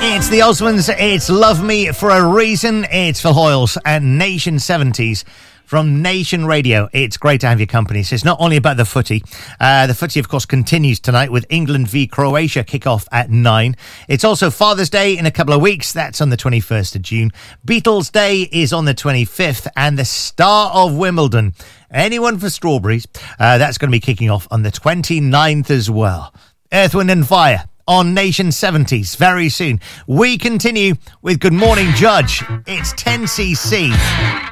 It's the Osmonds, it's Love Me for a Reason, it's Phil Hoyles and Nation 70s from Nation Radio. It's great to have your company. So it's not only about the footy. The footy, of course, continues tonight with England v Croatia kick-off at 9. It's also Father's Day in a couple of weeks. That's on the 21st of June. Beatles Day is on the 25th. And the Star of Wimbledon, anyone for strawberries, that's going to be kicking off on the 29th as well. Earth, Wind and Fire on Nation 70s very soon. We continue with Good Morning Judge. It's 10cc.